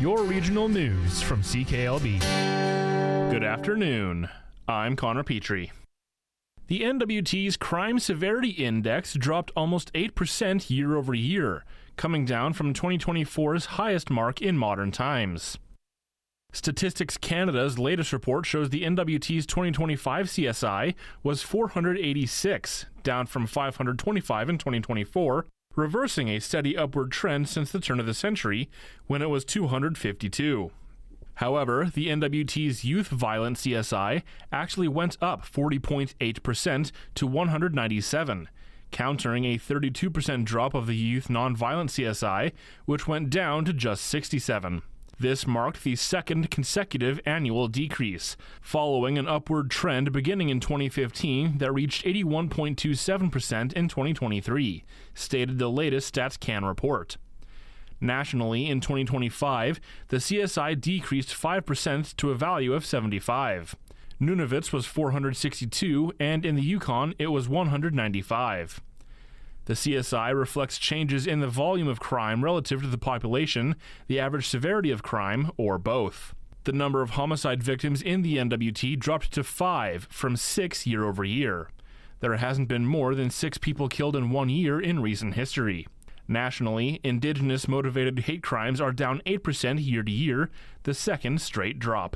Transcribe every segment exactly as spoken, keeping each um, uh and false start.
your regional news from C K L B. Good afternoon. I'm Connor Petrie. The N W T's Crime Severity Index dropped almost eight percent year over year, coming down from twenty twenty-four's highest mark in modern times. Statistics Canada's latest report shows the N W T's twenty twenty-five C S I was four hundred eighty-six, down from five hundred twenty-five in twenty twenty-four, reversing a steady upward trend since the turn of the century, when it was two hundred fifty-two. However, the N W T's Youth Violence C S I actually went up forty point eight percent to one hundred ninety-seven, countering a thirty-two percent drop of the Youth Nonviolent C S I, which went down to just sixty-seven. This marked the second consecutive annual decrease, following an upward trend beginning in twenty fifteen that reached eighty-one point two seven percent in twenty twenty-three, stated the latest StatsCan report. Nationally, in twenty twenty-five, the C S I decreased five percent to a value of seventy-five. Nunavut's was four hundred sixty-two, and in the Yukon, it was one hundred ninety-five. The C S I reflects changes in the volume of crime relative to the population, the average severity of crime, or both. The number of homicide victims in the N W T dropped to five from six year over year. There hasn't been more than six people killed in one year in recent history. Nationally, Indigenous-motivated hate crimes are down eight percent year to year, the second straight drop.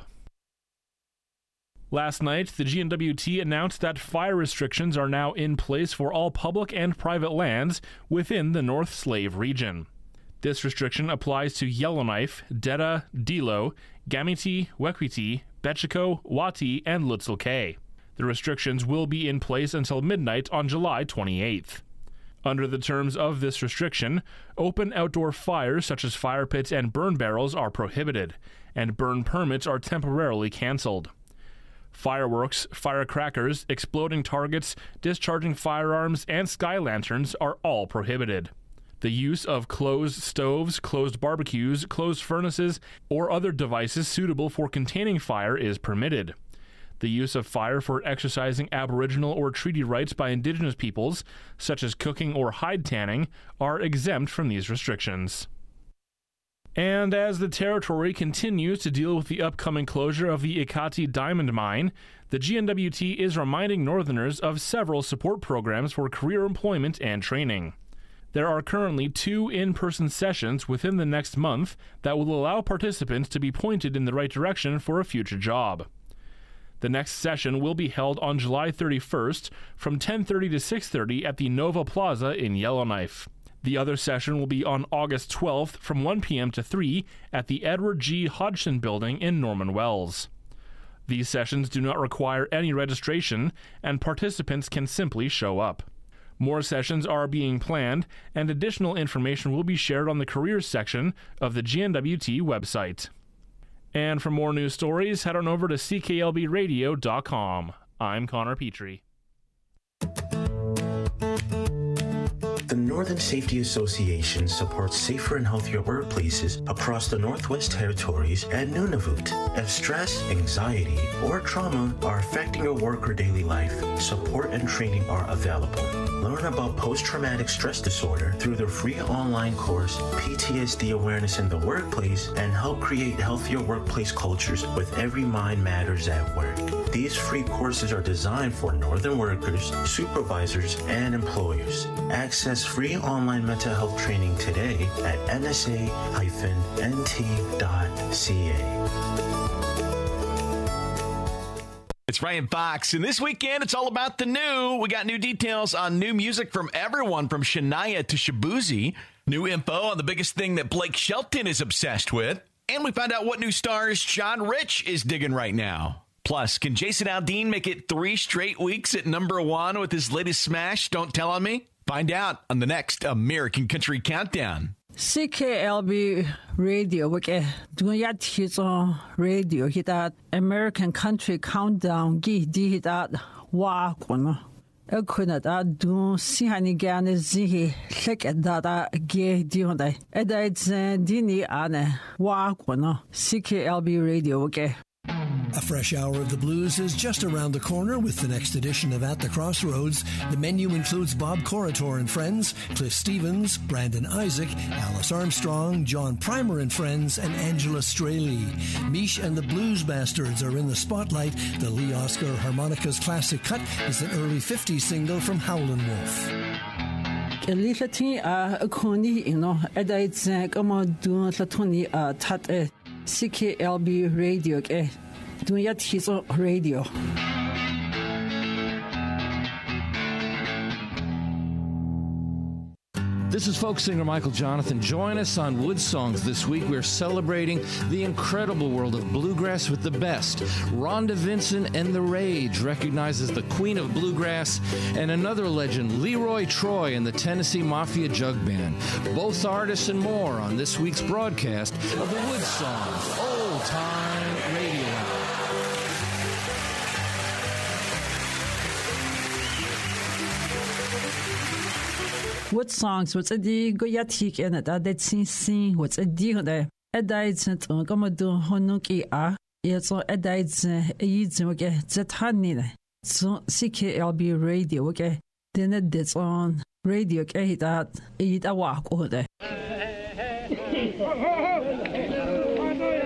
Last night, the G N W T announced that fire restrictions are now in place for all public and private lands within the North Slave region. This restriction applies to Yellowknife, Detta, Dilo, Gamiti, Wekwiti, Betchiko, Wati, and Lutzel Kay. The restrictions will be in place until midnight on July twenty-eighth. Under the terms of this restriction, open outdoor fires such as fire pits and burn barrels are prohibited, and burn permits are temporarily cancelled. Fireworks, firecrackers, exploding targets, discharging firearms, and sky lanterns are all prohibited. The use of closed stoves, closed barbecues, closed furnaces, or other devices suitable for containing fire is permitted. The use of fire for exercising Aboriginal or treaty rights by Indigenous peoples, such as cooking or hide tanning, are exempt from these restrictions. And as the territory continues to deal with the upcoming closure of the Ekati diamond mine, the G N W T is reminding Northerners of several support programs for career employment and training. There are currently two in-person sessions within the next month that will allow participants to be pointed in the right direction for a future job. The next session will be held on July thirty-first from ten thirty to six thirty at the Nova Plaza in Yellowknife. The other session will be on August twelfth from one p.m. to three at the Edward G. Hodgson Building in Norman Wells. These sessions do not require any registration, and participants can simply show up. More sessions are being planned, and additional information will be shared on the careers section of the G N W T website. And for more news stories, head on over to C K L B radio dot com. I'm Connor Petrie. The Northern Safety Association supports safer and healthier workplaces across the Northwest Territories and Nunavut. If stress, anxiety, or trauma are affecting your work or daily life, support and training are available. Learn about post-traumatic stress disorder through their free online course, P T S D Awareness in the Workplace, and help create healthier workplace cultures with Every Mind Matters at Work. These free courses are designed for Northern workers, supervisors, and employers. Access free online mental health training today at N S A dash N T dot C A. It's Ryan Fox, and this weekend it's all about the new. We got new details on new music from everyone from Shania to Shabuzi, new info on the biggest thing that Blake Shelton is obsessed with, and we found out what new stars John Rich is digging right now. Plus, can Jason Aldean make it three straight weeks at number one with his latest smash, Don't Tell On Me? Find out on the next American Country Countdown. C K L B Radio, wake dunya tizo radio hitat American Country Countdown gi di hitat wa kono. Ekuna da dun sihani gane zihi lek data ge dionda. Eda it's dini ane wa kono. C K L B Radio, wake. A fresh hour of the blues is just around the corner with the next edition of At the Crossroads. The menu includes Bob Corritor and Friends, Cliff Stevens, Brandon Isaac, Alice Armstrong, John Primer and Friends, and Angela Straley. Mish and the Blues Bastards are in the spotlight. The Lee Oscar Harmonicas classic cut is an early fifties single from Howlin' Wolf. Elitati a koni ino edait kama dun latoni a tat e C K L B radio ke dunyat hiso radio. This is folk singer Michael Jonathan. Join us on Wood Songs this week. We're celebrating the incredible world of bluegrass with the best. Rhonda Vincent and the Rage recognized as the queen of bluegrass, and another legend, Leroy Troy and the Tennessee Mafia Jug Band. Both artists and more on this week's broadcast of the Wood Songs Old Time Radio Hour. What songs? What's a di goyatik and that that sing sing? What's a di there? A diet and come do honuki a yes or a diet eats okay that honey. So C K L B radio okay. Then it did on radio okay that eat a walk over there.